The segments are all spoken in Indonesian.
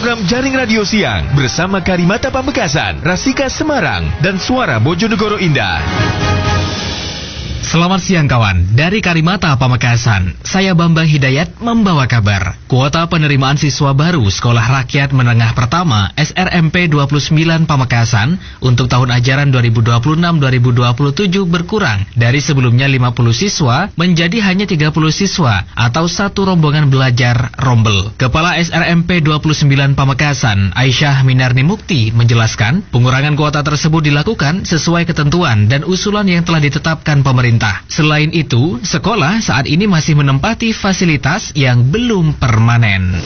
program Jaring Radio Siang bersama Karimata Pamekasan, Rasika Semarang, dan Suara Bojonegoro Indah. Selamat siang kawan, dari Karimata Pamekasan, saya Bambang Hidayat membawa kabar. Kuota penerimaan siswa baru Sekolah Rakyat Menengah Pertama SRMP 29 Pamekasan untuk tahun ajaran 2026-2027 berkurang dari sebelumnya 50 siswa menjadi hanya 30 siswa atau satu rombongan belajar rombel. Kepala SRMP 29 Pamekasan, Aisyah Minarni Mukti menjelaskan, pengurangan kuota tersebut dilakukan sesuai ketentuan dan usulan yang telah ditetapkan pemerintah. Selain itu, sekolah saat ini masih menempati fasilitas yang belum permanen.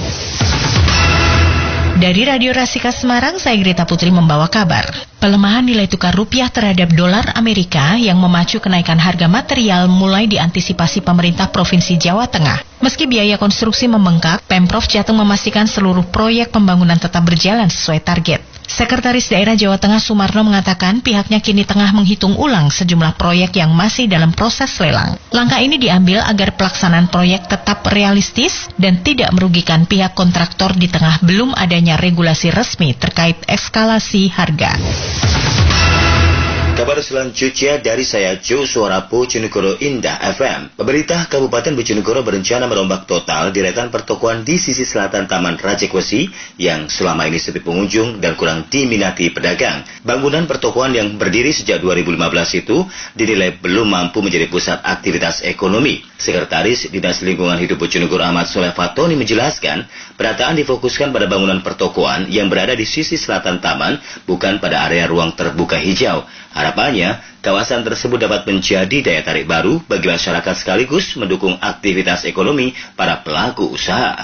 Dari Radio Rasika Semarang, saya Greta Putri membawa kabar. Pelemahan nilai tukar rupiah terhadap dolar Amerika yang memacu kenaikan harga material mulai diantisipasi pemerintah Provinsi Jawa Tengah. Meski biaya konstruksi membengkak, Pemprov Jateng memastikan seluruh proyek pembangunan tetap berjalan sesuai target. Sekretaris Daerah Jawa Tengah Sumarno mengatakan pihaknya kini tengah menghitung ulang sejumlah proyek yang masih dalam proses lelang. Langkah ini diambil agar pelaksanaan proyek tetap realistis dan tidak merugikan pihak kontraktor di tengah belum adanya regulasi resmi terkait eskalasi harga. Kabar selanjutnya dari saya Jo Suara Bojonegoro Indah FM. Pemerintah Kabupaten Bojonegoro berencana merombak total deretan pertokoan di sisi selatan Taman Rajekwesi yang selama ini sepi pengunjung dan kurang diminati pedagang. Bangunan pertokoan yang berdiri sejak 2015 itu dinilai belum mampu menjadi pusat aktivitas ekonomi. Sekretaris Dinas Lingkungan Hidup Bojonegoro Ahmad Soleh Fatoni menjelaskan, penataan difokuskan pada bangunan pertokoan yang berada di sisi selatan taman, bukan pada area ruang terbuka hijau. Harapannya, kawasan tersebut dapat menjadi daya tarik baru bagi masyarakat sekaligus mendukung aktivitas ekonomi para pelaku usaha.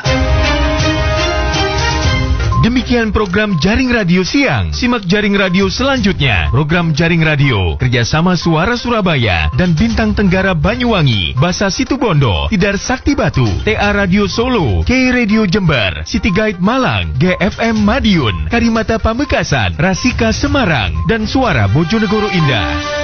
Demikian program Jaring Radio Siang. Simak Jaring Radio selanjutnya. Program Jaring Radio kerjasama Suara Surabaya dan Bintang Tenggara Banyuwangi, Basa Situbondo, Tidar Sakti Batu, TA Radio Solo, K Radio Jember, City Guide Malang, GFM Madiun, Karimata Pamekasan, Rasika Semarang, dan Suara Bojonegoro Indah.